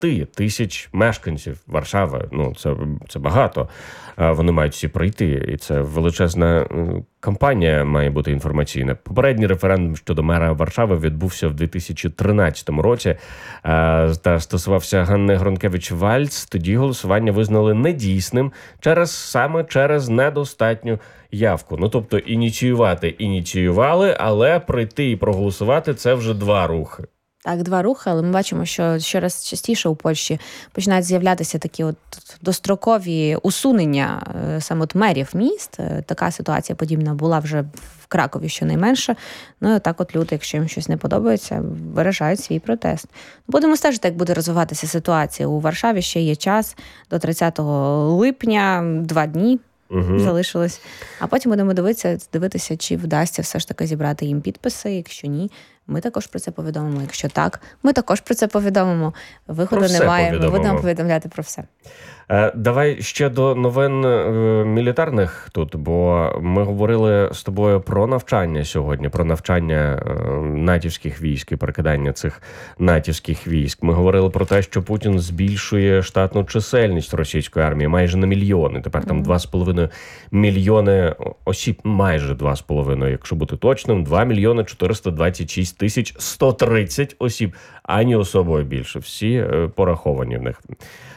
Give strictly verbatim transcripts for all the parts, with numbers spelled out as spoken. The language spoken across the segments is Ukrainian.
тисяч мешканців Варшави. Ну, це, це багато. Вони мають всі прийти, і це величезна кампанія має бути інформаційна. Попередній референдум щодо мера Варшави відбувся в дві тисячі тринадцятому році та стосувався Ганни Гронкевич-Вальц. Тоді голосування визнали недійсним через саме через недостатню явку. Ну, тобто ініціювати ініціювали, але прийти і проголосувати – це вже два рухи. Так, два рухи, але ми бачимо, що щораз частіше у Польщі починають з'являтися такі от дострокові усунення саме от мерів міст. Така ситуація подібна була вже в Кракові щонайменше. Ну і так от люди, якщо їм щось не подобається, виражають свій протест. Будемо стежити, як буде розвиватися ситуація. У Варшаві ще є час до тридцятого липня, два дні. Угу. Залишилось. А потім будемо дивитися, дивитися, чи вдасться все ж таки зібрати їм підписи. Якщо ні, ми також про це повідомимо. Якщо так, ми також про це повідомимо. Виходу немає, ми будемо повідомляти про все. Давай ще до новин мілітарних тут, бо ми говорили з тобою про навчання сьогодні, про навчання натівських військ і перекидання цих натівських військ. Ми говорили про те, що Путін збільшує штатну чисельність російської армії майже на мільйони. Тепер там два з половиною мільйони осіб, майже два з половиною, якщо бути точним, два мільйони чотириста двадцять шість тисяч сто тридцять осіб, ані особою більше. Всі пораховані в них.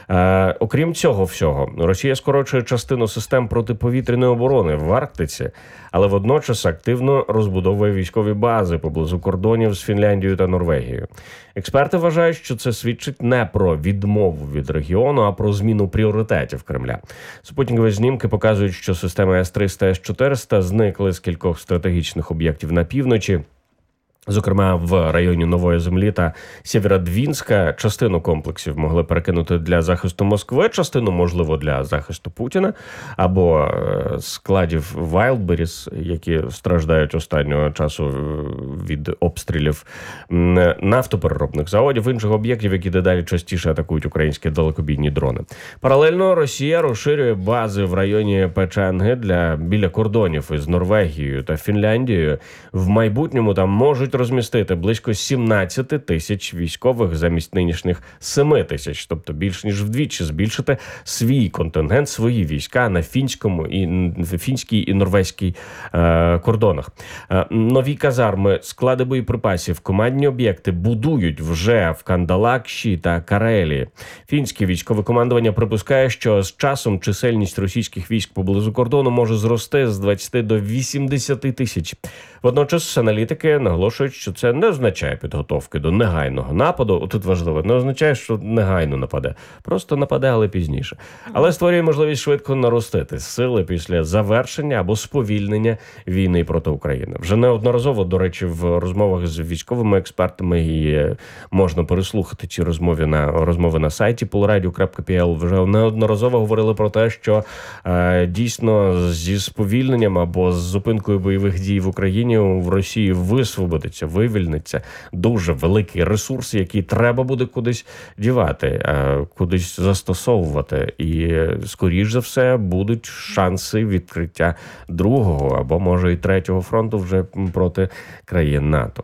Е, окрім цього всього, Росія скорочує частину систем протиповітряної оборони в Арктиці, але водночас активно розбудовує військові бази поблизу кордонів з Фінляндією та Норвегією. Експерти вважають, що це свідчить не про відмову від регіону, а про зміну пріоритетів Кремля. Супутникові знімки показують, що системи С триста, С чотириста зникли з кількох стратегічних об'єктів на півночі. Зокрема, в районі Нової Землі та Сєвєродвінська частину комплексів могли перекинути для захисту Москви, частину, можливо, для захисту Путіна, або складів Вайлдберріс, які страждають останнього часу від обстрілів нафтопереробних заводів, інших об'єктів, які дедалі частіше атакують українські далекобійні дрони. Паралельно Росія розширює бази в районі Печенги для біля кордонів із Норвегією та Фінляндією. В майбутньому там можуть розмістити близько сімнадцять тисяч військових замість нинішніх семи тисяч, тобто більш ніж вдвічі збільшити свій контингент, свої війська на фінському і фінській і норвезькій е, кордонах. Е, нові казарми, склади боєприпасів, командні об'єкти будують вже в Кандалакші та Карелії. Фінське військове командування припускає, що з часом чисельність російських військ поблизу кордону може зрости з двадцяти до вісімдесяти тисяч. Водночас аналітики наголошують, що це не означає підготовки до негайного нападу. Тут важливо, не означає, що негайно нападе. Просто нападе, але пізніше. Але створює можливість швидко наростити сили після завершення або сповільнення війни проти України. Вже неодноразово, до речі, в розмовах з військовими експертами і можна переслухати ці розмови на, розмови на сайті полраdio крапка пі ел. Вже неодноразово говорили про те, що е, дійсно зі сповільненням або з зупинкою бойових дій в Україні в Росії висвободиться, вивільниться дуже великий ресурс, який треба буде кудись дівати, кудись застосовувати. І, скоріш за все, будуть шанси відкриття другого або, може, і третього фронту вже проти країн НАТО.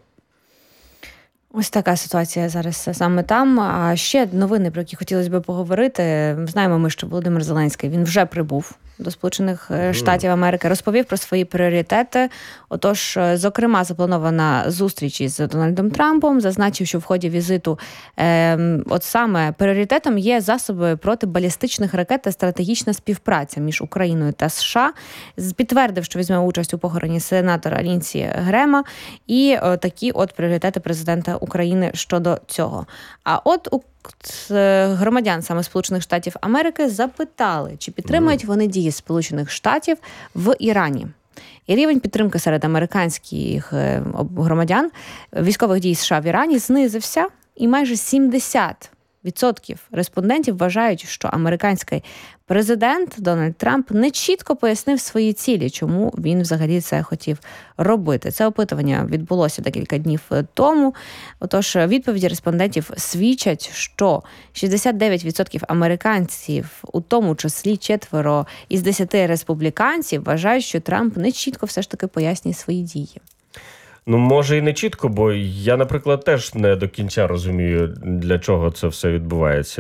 Ось така ситуація зараз саме там. А ще новини, про які хотілося б поговорити. Знаємо ми, що Володимир Зеленський, він вже прибув до Сполучених Штатів Америки, розповів про свої пріоритети. Отож, зокрема, запланована зустріч із Дональдом Трампом, зазначив, що в ході візиту е, от саме пріоритетом є засоби проти балістичних ракет та стратегічна співпраця між Україною та США. Підтвердив, що візьме участь у похороні сенатора Лінсі Грема, і о, такі от пріоритети президента України щодо цього. А от у громадян саме Сполучених Штатів Америки запитали, чи підтримують вони дії Сполучених Штатів в Ірані. І рівень підтримки серед американських громадян військових дій США в Ірані знизився, і майже сімдесят відсотків респондентів вважають, що американський президент Дональд Трамп не чітко пояснив свої цілі, чому він взагалі це хотів робити. Це опитування відбулося декілька днів тому. Отож, відповіді респондентів свідчать, що шістдесят дев'ять відсотків американців, у тому числі четверо із десяти республіканців, вважають, що Трамп не чітко все ж таки пояснює свої дії. Ну, може і не чітко, бо я, наприклад, теж не до кінця розумію, для чого це все відбувається.